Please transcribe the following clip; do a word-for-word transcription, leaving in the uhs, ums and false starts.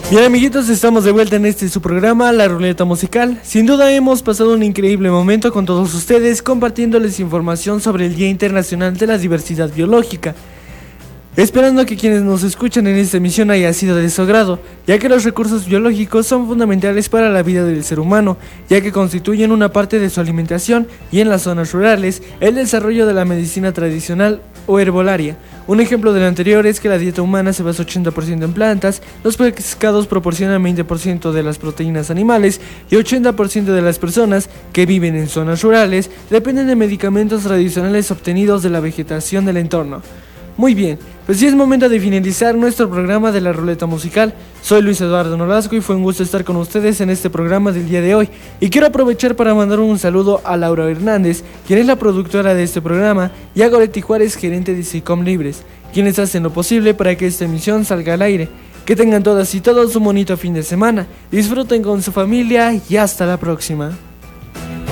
Bien, amiguitos, estamos de vuelta en este su programa, La Ruleta Musical. Sin duda hemos pasado un increíble momento con todos ustedes, compartiéndoles información sobre el Día Internacional de la Diversidad Biológica. Esperando que quienes nos escuchan en esta emisión haya sido de su agrado, ya que los recursos biológicos son fundamentales para la vida del ser humano, ya que constituyen una parte de su alimentación y en las zonas rurales, el desarrollo de la medicina tradicional o herbolaria. Un ejemplo de lo anterior es que la dieta humana se basa ochenta por ciento en plantas, los pescados proporcionan veinte por ciento de las proteínas animales y ochenta por ciento de las personas que viven en zonas rurales dependen de medicamentos tradicionales obtenidos de la vegetación del entorno. Muy bien, pues ya es momento de finalizar nuestro programa de La Ruleta Musical. Soy Luis Eduardo Nolasco y fue un gusto estar con ustedes en este programa del día de hoy. Y quiero aprovechar para mandar un saludo a Laura Hernández, quien es la productora de este programa, y a Goretti Juárez, gerente de SICOM Libres, quienes hacen lo posible para que esta emisión salga al aire. Que tengan todas y todos un bonito fin de semana, disfruten con su familia y hasta la próxima.